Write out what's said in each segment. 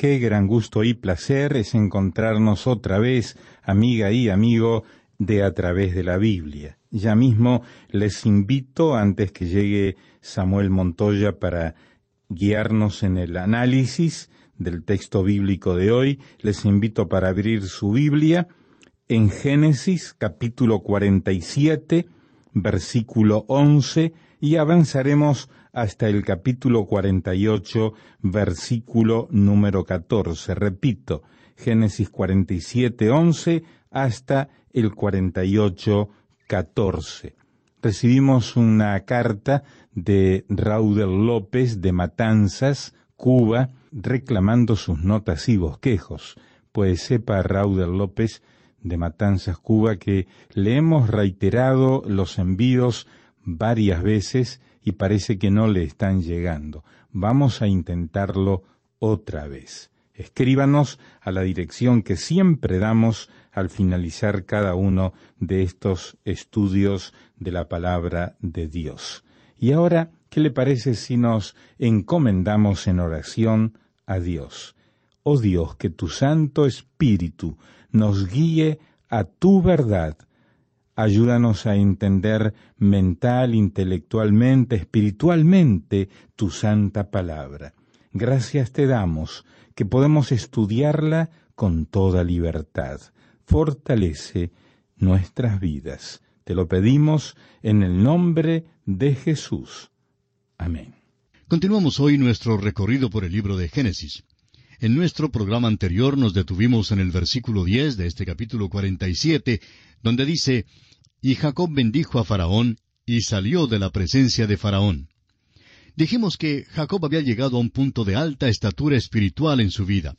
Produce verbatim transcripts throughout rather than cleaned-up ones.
qué gran gusto y placer es encontrarnos otra vez, amiga y amigo, de A Través de la Biblia. Ya mismo les invito, antes que llegue Samuel Montoya para guiarnos en el análisis del texto bíblico de hoy, les invito para abrir su Biblia en Génesis capítulo cuarenta y siete, versículo once, y avanzaremos hasta el capítulo cuarenta y ocho, versículo número catorce. Repito, Génesis cuarenta y siete, once, hasta el cuarenta y ocho, catorce. Recibimos una carta de Raudel López de Matanzas, Cuba, reclamando sus notas y bosquejos. Pues sepa Raudel López de Matanzas, Cuba, que le hemos reiterado los envíos varias veces y parece que no le están llegando. Vamos a intentarlo otra vez. Escríbanos a la dirección que siempre damos al finalizar cada uno de estos estudios de la palabra de Dios. Y ahora, ¿qué le parece si nos encomendamos en oración a Dios? Oh Dios, que tu Santo Espíritu nos guíe a tu verdad. Ayúdanos a entender mental, intelectualmente, espiritualmente tu santa palabra. Gracias te damos que podemos estudiarla con toda libertad. Fortalece nuestras vidas. Te lo pedimos en el nombre de Jesús. Amén. Continuamos hoy nuestro recorrido por el libro de Génesis. En nuestro programa anterior nos detuvimos en el versículo diez de este capítulo cuarenta y siete, donde dice: «Y Jacob bendijo a Faraón, y salió de la presencia de Faraón». Dijimos que Jacob había llegado a un punto de alta estatura espiritual en su vida.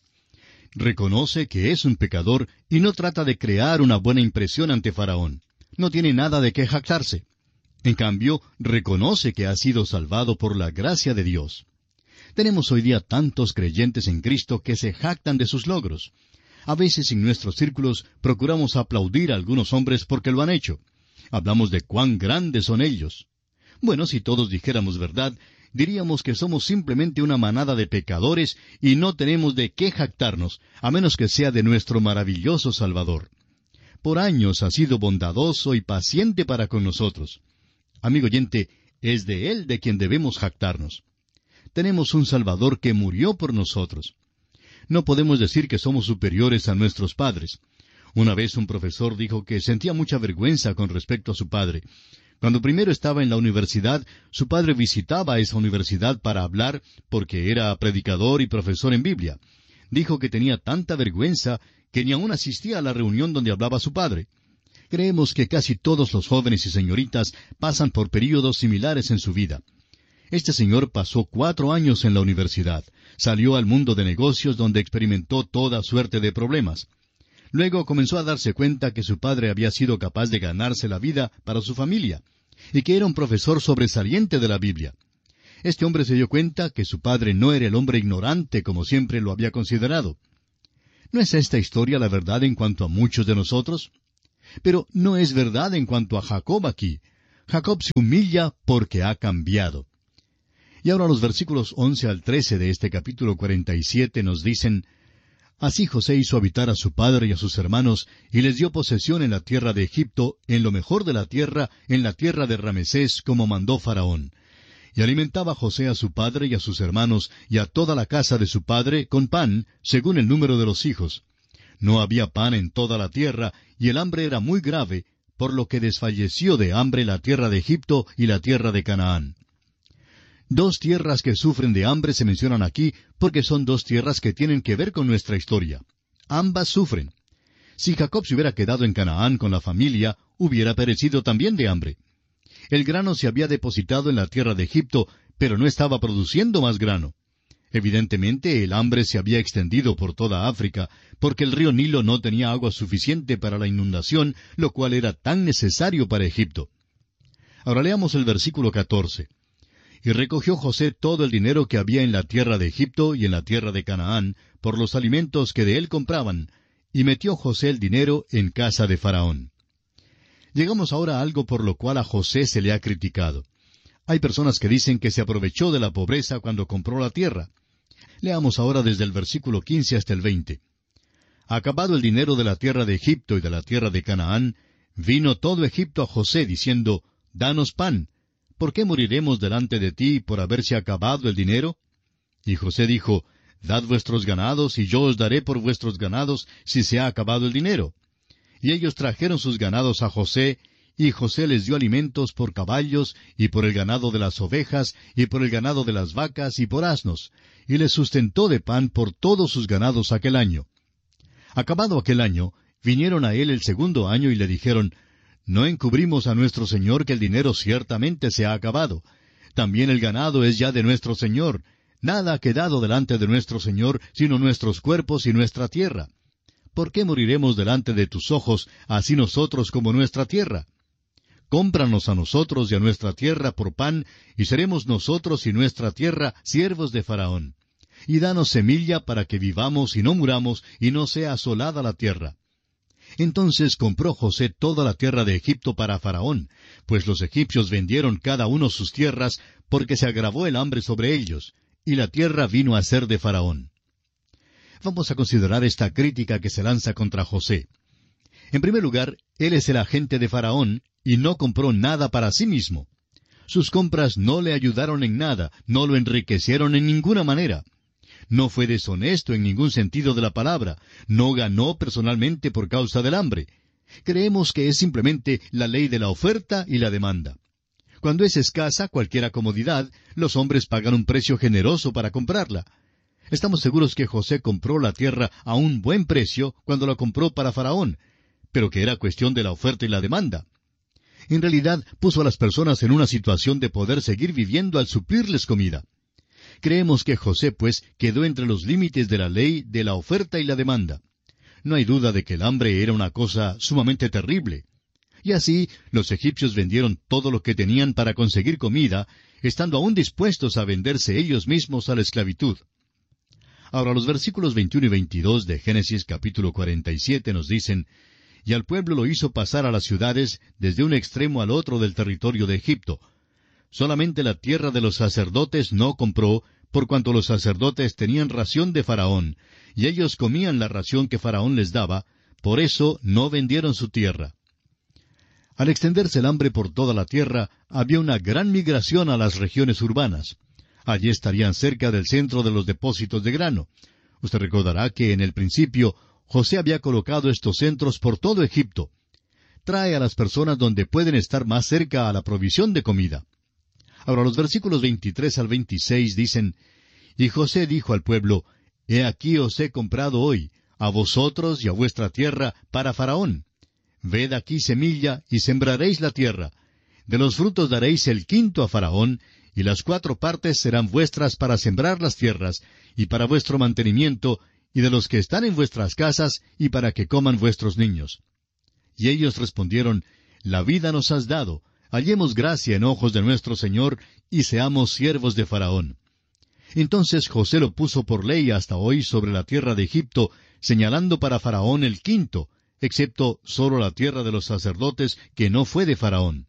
Reconoce que es un pecador y no trata de crear una buena impresión ante Faraón. No tiene nada de qué jactarse. En cambio, reconoce que ha sido salvado por la gracia de Dios. Tenemos hoy día tantos creyentes en Cristo que se jactan de sus logros. A veces en nuestros círculos procuramos aplaudir a algunos hombres porque lo han hecho. Hablamos de cuán grandes son ellos. Bueno, si todos dijéramos verdad, diríamos que somos simplemente una manada de pecadores y no tenemos de qué jactarnos, a menos que sea de nuestro maravilloso Salvador. Por años ha sido bondadoso y paciente para con nosotros. Amigo oyente, es de Él de quien debemos jactarnos. Tenemos un Salvador que murió por nosotros. No podemos decir que somos superiores a nuestros padres. Una vez un profesor dijo que sentía mucha vergüenza con respecto a su padre. Cuando primero estaba en la universidad, su padre visitaba esa universidad para hablar porque era predicador y profesor en Biblia. Dijo que tenía tanta vergüenza que ni aún asistía a la reunión donde hablaba su padre. Creemos que casi todos los jóvenes y señoritas pasan por períodos similares en su vida. Este señor pasó cuatro años en la universidad. Salió al mundo de negocios donde experimentó toda suerte de problemas. Luego comenzó a darse cuenta que su padre había sido capaz de ganarse la vida para su familia, y que era un profesor sobresaliente de la Biblia. Este hombre se dio cuenta que su padre no era el hombre ignorante como siempre lo había considerado. ¿No es esta historia la verdad en cuanto a muchos de nosotros? Pero no es verdad en cuanto a Jacob aquí. Jacob se humilla porque ha cambiado. Y ahora los versículos once al trece de este capítulo cuarenta y siete nos dicen: «Así José hizo habitar a su padre y a sus hermanos, y les dio posesión en la tierra de Egipto, en lo mejor de la tierra, en la tierra de Ramesés, como mandó Faraón. Y alimentaba José a su padre y a sus hermanos, y a toda la casa de su padre, con pan, según el número de los hijos. No había pan en toda la tierra, y el hambre era muy grave, por lo que desfalleció de hambre la tierra de Egipto y la tierra de Canaán». Dos tierras que sufren de hambre se mencionan aquí porque son dos tierras que tienen que ver con nuestra historia. Ambas sufren. Si Jacob se hubiera quedado en Canaán con la familia, hubiera perecido también de hambre. El grano se había depositado en la tierra de Egipto, pero no estaba produciendo más grano. Evidentemente, el hambre se había extendido por toda África, porque el río Nilo no tenía agua suficiente para la inundación, lo cual era tan necesario para Egipto. Ahora leamos el versículo catorce. «Y recogió José todo el dinero que había en la tierra de Egipto y en la tierra de Canaán, por los alimentos que de él compraban, y metió José el dinero en casa de Faraón». Llegamos ahora a algo por lo cual a José se le ha criticado. Hay personas que dicen que se aprovechó de la pobreza cuando compró la tierra. Leamos ahora desde el versículo quince hasta el veinte. Acabado el dinero de la tierra de Egipto y de la tierra de Canaán, vino todo Egipto a José, diciendo, Danos pan, ¿por qué moriremos delante de ti por haberse acabado el dinero? Y José dijo, Dad vuestros ganados, y yo os daré por vuestros ganados, si se ha acabado el dinero. Y ellos trajeron sus ganados a José, y José les dio alimentos por caballos, y por el ganado de las ovejas, y por el ganado de las vacas, y por asnos, y les sustentó de pan por todos sus ganados aquel año. Acabado aquel año, vinieron a él el segundo año y le dijeron, No encubrimos a nuestro señor que el dinero ciertamente se ha acabado. También el ganado es ya de nuestro señor. Nada ha quedado delante de nuestro señor, sino nuestros cuerpos y nuestra tierra. ¿Por qué moriremos delante de tus ojos, así nosotros como nuestra tierra? Cómpranos a nosotros y a nuestra tierra por pan, y seremos nosotros y nuestra tierra siervos de Faraón. Y danos semilla para que vivamos y no muramos, y no sea asolada la tierra. Entonces compró José toda la tierra de Egipto para Faraón, pues los egipcios vendieron cada uno sus tierras, porque se agravó el hambre sobre ellos, y la tierra vino a ser de Faraón. Vamos a considerar esta crítica que se lanza contra José. En primer lugar, él es el agente de Faraón, y no compró nada para sí mismo. Sus compras no le ayudaron en nada, no lo enriquecieron en ninguna manera. No fue deshonesto en ningún sentido de la palabra, no ganó personalmente por causa del hambre. Creemos que es simplemente la ley de la oferta y la demanda. Cuando es escasa cualquier comodidad, los hombres pagan un precio generoso para comprarla. Estamos seguros que José compró la tierra a un buen precio cuando la compró para Faraón, pero que era cuestión de la oferta y la demanda. En realidad, puso a las personas en una situación de poder seguir viviendo al suplirles comida. Creemos que José, pues, quedó entre los límites de la ley de la oferta y la demanda. No hay duda de que el hambre era una cosa sumamente terrible. Y así, los egipcios vendieron todo lo que tenían para conseguir comida, estando aún dispuestos a venderse ellos mismos a la esclavitud. Ahora, los versículos veintiuno y veintidós de Génesis capítulo cuarenta y siete nos dicen, Y al pueblo lo hizo pasar a las ciudades desde un extremo al otro del territorio de Egipto. Solamente la tierra de los sacerdotes no compró, por cuanto los sacerdotes tenían ración de Faraón, y ellos comían la ración que Faraón les daba, por eso no vendieron su tierra. Al extenderse el hambre por toda la tierra, había una gran migración a las regiones urbanas. Allí estarían cerca del centro de los depósitos de grano. Usted recordará que en el principio José había colocado estos centros por todo Egipto. Trae a las personas donde pueden estar más cerca a la provisión de comida. Ahora los versículos veintitrés al veintiséis dicen, Y José dijo al pueblo, He aquí os he comprado hoy, a vosotros y a vuestra tierra, para Faraón. Ved aquí semilla, y sembraréis la tierra. De los frutos daréis el quinto a Faraón, y las cuatro partes serán vuestras para sembrar las tierras, y para vuestro mantenimiento, y de los que están en vuestras casas, y para que coman vuestros niños. Y ellos respondieron, La vida nos has dado, hallemos gracia en ojos de nuestro Señor, y seamos siervos de Faraón. Entonces José lo puso por ley hasta hoy sobre la tierra de Egipto, señalando para Faraón el quinto, excepto sólo la tierra de los sacerdotes, que no fue de Faraón.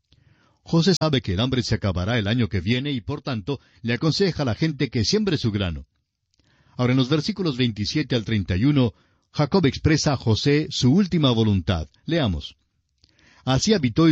José sabe que el hambre se acabará el año que viene, y por tanto le aconseja a la gente que siembre su grano. Ahora en los versículos veintisiete al treinta y uno, Jacob expresa a José su última voluntad. Leamos. Así habitó